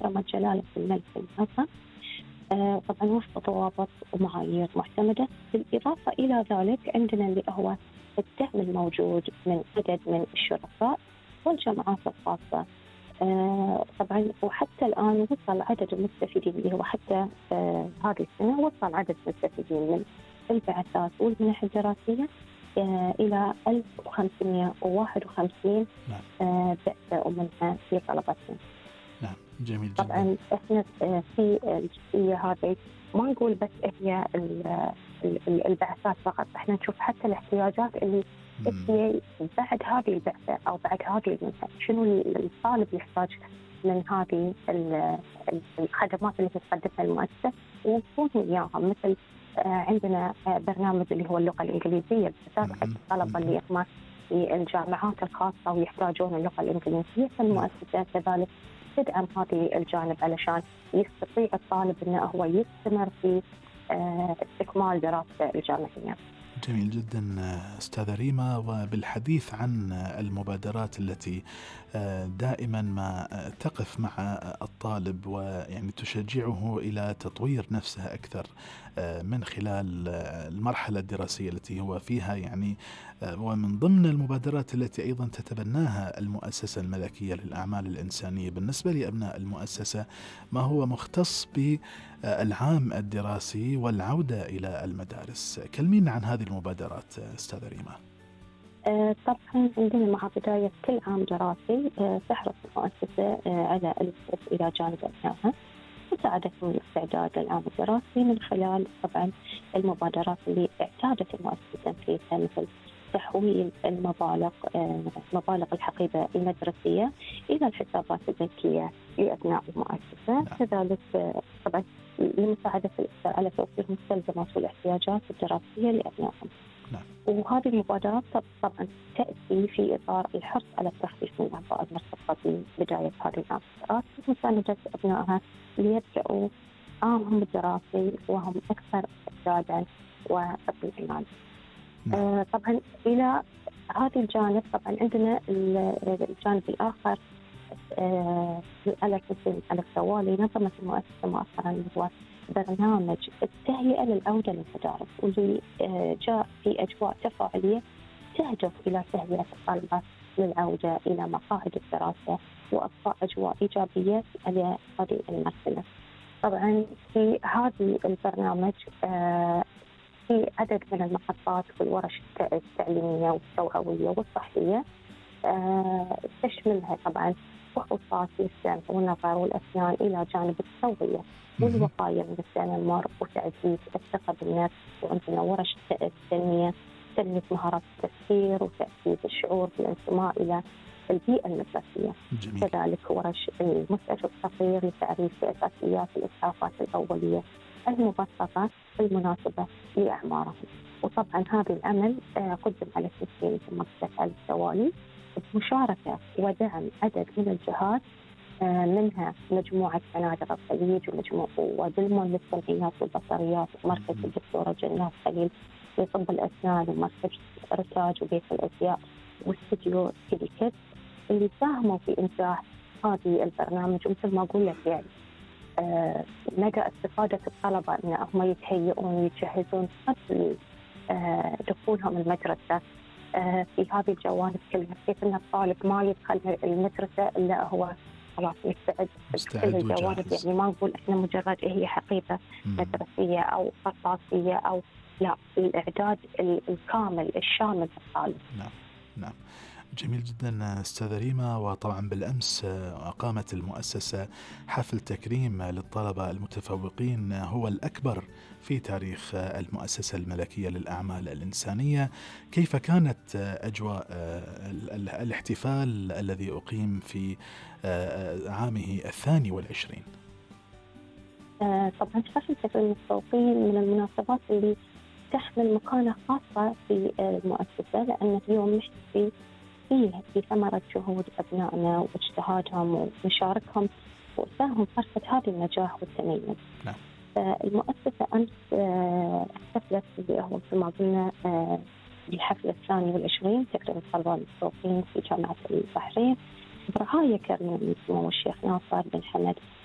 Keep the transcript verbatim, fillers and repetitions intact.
محكمة جلالة الملك المعظم آه، طبعا وفق ضوابط ومعايير معتمدة. بالإضافة إلى ذلك عندنا اللي هو الدعم الموجود من عدد من الشركاء والجامعات الخاصة. آه، طبعا وحتى الآن وصل عدد المستفيدين اللي هو حتى آه، هذه السنة وصل عدد المستفيدين من البعثات والمنح الدراسية آه، إلى ألف وخمسمائة وواحد وخمسين نعم. آه، بعثة ومنحة في طلبتنا. نعم جميل جدا. طبعا احنا آه، في الجزئية هذه ما نقول بس هي ال- ال- البعثات فقط، احنا نشوف حتى الاحتياجات اللي هي بعد هذه البعثة أو بعد هذه المنحة، شنو الطالب يحتاج من هذه ال- الخدمات اللي تقدمها المؤسسة ونكون وياهم. مثل آه، عندنا آه، برنامج اللي هو اللغة الإنجليزية بالذات حق الطلبة اللي هم في الجامعات الخاصة ويحتاجون اللغة الإنجليزية، فالمؤسسة كذلك تدعم هذه الجانب علشان يستطيع الطالب أنه هو يستمر في آه، استكمال دراسته الجامعية. جميل جدا أستاذة ريما. وبالحديث عن المبادرات التي دائما ما تقف مع الطالب ويعني تشجعه إلى تطوير نفسه أكثر من خلال المرحلة الدراسية التي هو فيها، يعني ومن ضمن المبادرات التي أيضا تتبناها المؤسسة الملكية للأعمال الإنسانية بالنسبة لأبناء المؤسسة ما هو مختص بالعام الدراسي والعودة إلى المدارس. كلمينا عن هذه المبادرات أستاذة ريما. آه، طبعا عندنا مع بداية كل عام دراسي آه، تحرص المؤسسة آه، على الوقوف إلى جانب أبنائها مساعدتهم الاستعداد للعام الدراسي من خلال طبعا المبادرات اللي اعتادت المؤسسة فيها، مثل تحويل المبالغ آه، مبالغ الحقيبة المدرسية إلى الحسابات البنكية لأبناء المؤسسة. كذلك آه، طبعا لمساعدة على توفير المستلزمات والاحتياجات الدراسية لأبنائهم. نعم. وهذه المبادرات طبعا تأتي في إطار الحرص على التخفيف من الأعباء المرتبطة ببداية هذه العام الدراسي ومساندة أبنائها ليبدأوا عامهم الدراسي وهم أكثر استعدادا واطمئنانا. نعم. آه طبعا إلى هذا الجانب طبعا عندنا الجانب الآخر آه على على التوالي نظمت المؤسسة مؤخرا اللي هو برنامج التهيئة للعودة للمدارس، واللي جاء في أجواء تفاعلية تهدف إلى تهيئة الطلبة للعودة إلى مقاعد الدراسة وإبقاء أجواء إيجابية على هذه المرحلة. طبعا في هذه البرنامج في عدد من المحطات والورش التعليمية والتوعوية والصحية تشملها طبعا فحوصات للسمع والنظر والأسنان إلى جانب التوعية والوقاية من السن المر وتعزيز الثقة بالنفس. وعندنا ورش التنمية تنمية مهارات التفكير وتعزيز الشعور بالانتماء إلى البيئة المدرسية. كذلك ورش المسعف الصغير لتعريف أساسيات الإسعافات الأولية المبسطة المناسبة لأعمارهم. وطبعا هذا العمل قدم على تسهيل المكتب على التوالي بمشاركة ودعم عدد من الجهات منها مجموعة فنادق الخليج ومجموعة وبالمون للصنعيات والبصريات ومركز الدكتورة جنات خليل لطب الأسنان ومركز رتاج وبيت الأزياء واستديو كيديكت اللي ساهموا في إنجاح هذه البرنامج. ومثل ما أقول لك يعني آه مدى استفادة الطلبة أن هم يتهيئون ويجهزون قبل آه دخولهم المدرسة آه في هذه الجوانب كلها، كيف أن الطالب ما يدخل المدرسة إلا هو خلاص مستعد مستعد كل الجوانب. يعني ما نقول إحنا مجرد هي حقيبة مدرسية أو قرطاسية أو لا، الإعداد الكامل الشامل للطالب. نعم نعم جميل جدا أستاذة ريما. وطبعا بالأمس أقامت المؤسسة حفل تكريم للطلبة المتفوقين هو الأكبر في تاريخ المؤسسة الملكية للأعمال الإنسانية. كيف كانت أجواء الاحتفال الذي أقيم في عامه الثاني والعشرين؟ طبعا حفل تكريم المتفوقين من المناسبات اللي تحمل مكانة خاصة في المؤسسة، لأنه اليوم نحتفي فيه بثمرة جهود أبنائنا واجتهادهم ومشاركهم وساهم فرصة هذا النجاح والتميز. نعم. المؤسسة أمس احتفلت اللي هو مثل ما قلنا بالحفل الثاني والعشرين تكريم الطلبة المتفوقين في جامعة البحرين برعاية كريمة من سمو الشيخ ناصر بن حمد